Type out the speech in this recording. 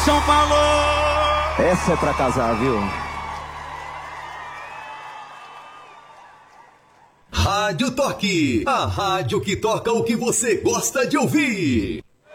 São Paulo! Essa é pra casar, viu? Rádio Toque, a rádio que toca o que você gosta de ouvir.